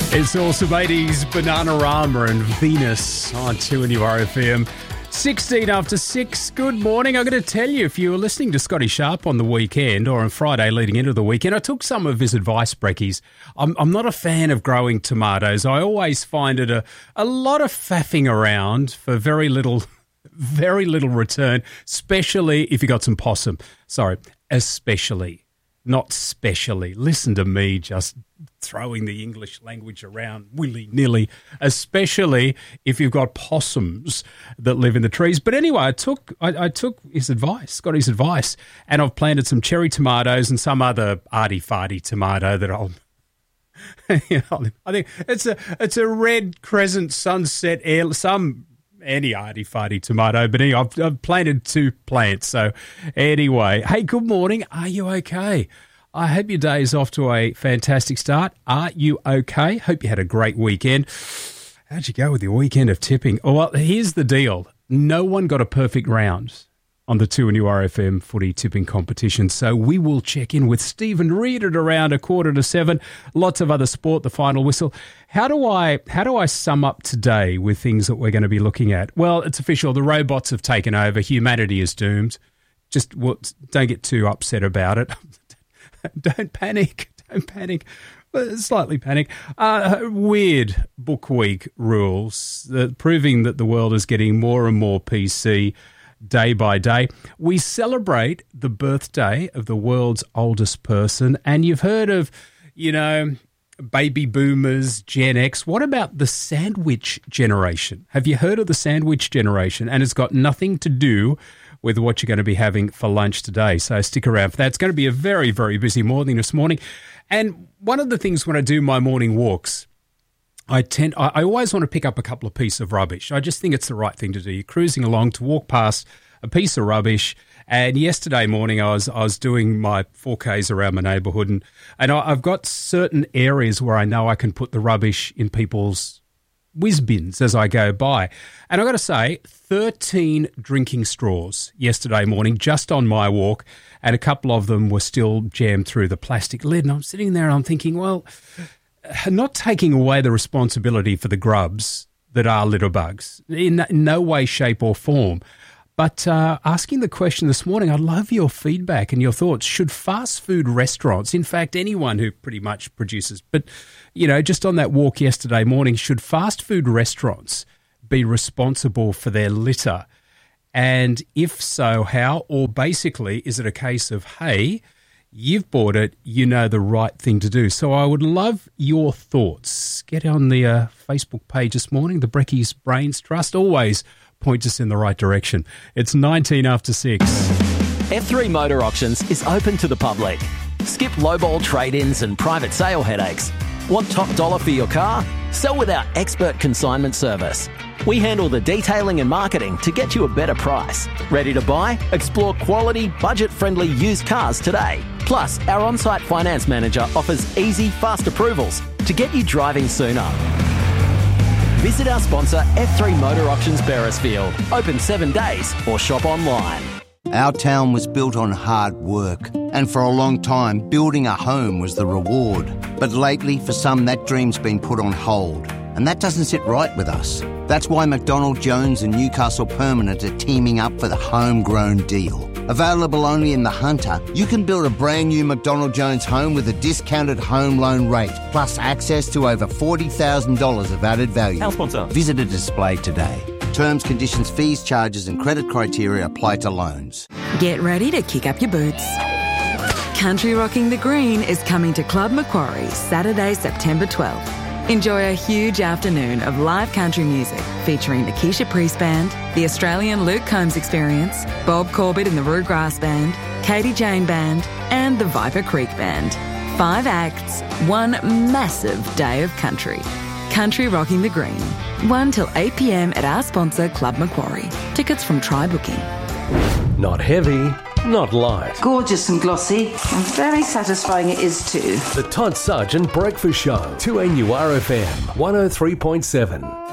It's awesome 80s Bananarama and Venus on 2NURFM. 16 after 6. Good morning. I'm going to tell you, if you were listening to Scotty Sharp on the weekend or on Friday leading into the weekend, I took some of his advice, Brekkies. I'm not a fan of growing tomatoes. I always find it a lot of faffing around for very little return, especially if you got some possum. Sorry, especially. Not specially. Listen to me just throwing the English language around willy-nilly, especially if you've got possums that live in the trees. But anyway, I took his advice, got his advice, and I've planted some cherry tomatoes and some other arty-farty tomato that I'll... I think it's a red crescent sunset air, any arty-farty tomato, but anyway, I've planted 2 plants. So anyway, hey, good morning. Are you okay? I hope your day is off to a fantastic start. Are you okay? Hope you had a great weekend. How'd you go with your weekend of tipping? Oh, well, here's the deal. No one got a perfect round on the 2NURFM footy tipping competition. So we will check in with Stephen Reid at around 6:45. Lots of other sport, the final whistle. How do I sum up today with things that we're going to be looking at? Well, it's official. The robots have taken over. Humanity is doomed. Don't get too upset about it. Don't panic. Slightly panic. Weird book week rules proving that the world is getting more and more PC day by day. We celebrate the birthday of the world's oldest person, and you've heard of, baby boomers, Gen X. What about the sandwich generation? Have you heard of the sandwich generation? And it's got nothing to do with what you're going to be having for lunch today. So stick around for that. It's going to be a very, very busy morning this morning. And one of the things when I do my morning walks, I always want to pick up a couple of pieces of rubbish. I just think it's the right thing to do. You're cruising along to walk past a piece of rubbish. And yesterday morning I was doing my 4Ks around my neighbourhood, and I've got certain areas where I know I can put the rubbish in people's whiz bins as I go by. And I've got to say, 13 drinking straws yesterday morning just on my walk, and a couple of them were still jammed through the plastic lid. And I'm sitting there and I'm thinking, well, not taking away the responsibility for the grubs that are litter bugs in no way, shape or form. But asking the question this morning, I'd love your feedback and your thoughts. Should fast food restaurants, in fact, anyone who pretty much produces, but, just on that walk yesterday morning, should fast food restaurants be responsible for their litter? And if so, how? Or basically, is it a case of, hey, you've bought it, you know the right thing to do? So I would love your thoughts. Get on the Facebook page this morning, the Brekkies Brains Trust. Always point us in the right direction. It's 19 after 6. F3 Motor Auctions is open to the public. Skip lowball trade-ins and private sale headaches. Want top dollar for your car? Sell with our expert consignment service. We handle the detailing and marketing to get you a better price. Ready to buy? Explore quality, budget-friendly used cars today. Plus, our on-site finance manager offers easy, fast approvals to get you driving sooner. Visit our sponsor, F3 Motor Auctions Beresfield. Open 7 days or shop online. Our town was built on hard work, and for a long time, building a home was the reward. But lately, for some, that dream's been put on hold, and that doesn't sit right with us. That's why McDonald Jones and Newcastle Permanent are teaming up for the homegrown deal. Available only in the Hunter, you can build a brand new McDonald Jones home with a discounted home loan rate, plus access to over $40,000 of added value. Our sponsor. Visit a display today. Terms, conditions, fees, charges and credit criteria apply to loans. Get ready to kick up your boots. Country Rocking the Green is coming to Club Macquarie Saturday, September 12th. Enjoy a huge afternoon of live country music featuring the Keisha Priest Band, the Australian Luke Combs Experience, Bob Corbett and the Rue Grass Band, Katie Jane Band, and the Viper Creek Band. 5 acts, one massive day of country. Country Rocking the Green. 1 till 8 p.m. at our sponsor, Club Macquarie. Tickets from Try Booking. Not heavy, not light. Gorgeous and glossy, and very satisfying it is too. The Todd Sargent Breakfast Show, 2NURFM 103.7.